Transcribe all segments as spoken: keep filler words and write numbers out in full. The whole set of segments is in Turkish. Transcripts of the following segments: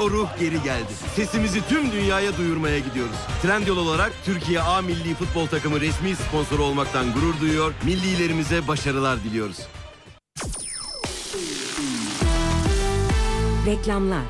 o ruh geri geldi. Sesimizi tüm dünyaya duyurmaya gidiyoruz. Trendyol olarak Türkiye A Milli Futbol Takımı resmi sponsoru olmaktan gurur duyuyor. Millilerimize başarılar diliyoruz. Reklamlar.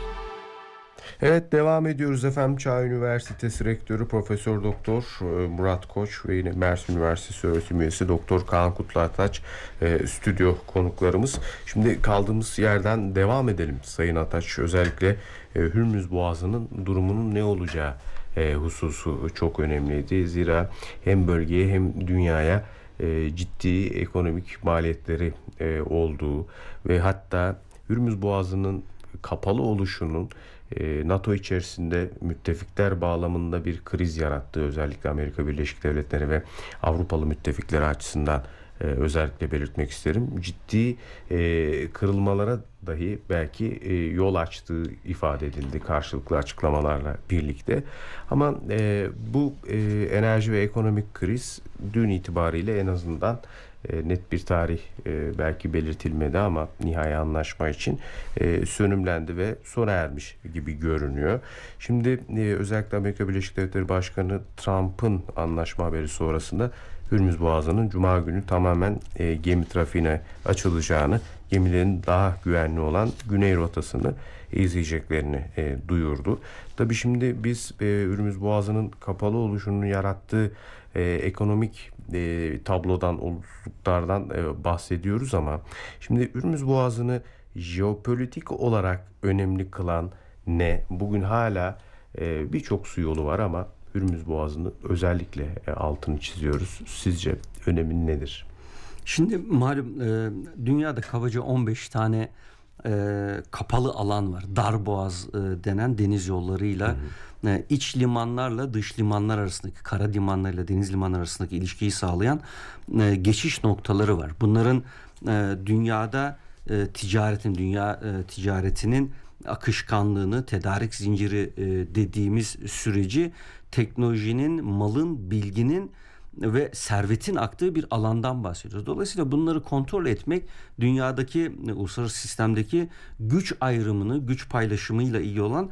Evet, devam ediyoruz efendim. Çağ Üniversitesi Rektörü Profesör Doktor Murat Koç ve yine Mersin Üniversitesi öğretim üyesi Doktor Kaan Kutluataç e, stüdyo konuklarımız. Şimdi kaldığımız yerden devam edelim Sayın Ataç. Özellikle e, Hürmüz Boğazı'nın durumunun ne olacağı e, hususu çok önemliydi. Zira hem bölgeye hem dünyaya e, ciddi ekonomik maliyetleri e, olduğu ve hatta Hürmüz Boğazı'nın kapalı oluşunun NATO içerisinde müttefikler bağlamında bir kriz yarattığı, özellikle Amerika Birleşik Devletleri ve Avrupalı müttefikleri açısından e, özellikle belirtmek isterim. Ciddi e, kırılmalara dahi belki e, yol açtığı ifade edildi karşılıklı açıklamalarla birlikte. Ama e, bu e, enerji ve ekonomik kriz dün itibariyle en azından E, net bir tarih e, belki belirtilmedi ama nihai anlaşma için e, sönümlendi ve sona ermiş gibi görünüyor. Şimdi e, özellikle Amerika Birleşik Devletleri Başkanı Trump'ın anlaşma haberi sonrasında Hürmüz Boğazı'nın Cuma günü tamamen e, gemi trafiğine açılacağını, gemilerin daha güvenli olan güney rotasını izleyeceklerini e, duyurdu. Tabii şimdi biz e, Hürmüz Boğazı'nın kapalı oluşunun yarattığı e, ekonomik e, tablodan, oluşluklardan e, bahsediyoruz ama şimdi Hürmüz Boğazı'nı jeopolitik olarak önemli kılan ne? Bugün hala e, birçok su yolu var ama Hürmüz Boğazı'nı özellikle e, altını çiziyoruz. Sizce önemi nedir? Şimdi malum e, dünyada kabaca on beş tane e, kapalı alan var. Darboğaz e, denen deniz yollarıyla, hı hı. E, iç limanlarla dış limanlar arasındaki, kara limanlarıyla deniz limanları arasındaki ilişkiyi sağlayan e, geçiş noktaları var. Bunların e, dünyada e, ticaretin, dünya e, ticaretinin akışkanlığını, tedarik zinciri e, dediğimiz süreci teknolojinin, malın, bilginin ve servetin aktığı bir alandan bahsediyoruz. Dolayısıyla bunları kontrol etmek dünyadaki uluslararası sistemdeki güç ayrımını, güç paylaşımıyla ilgili olan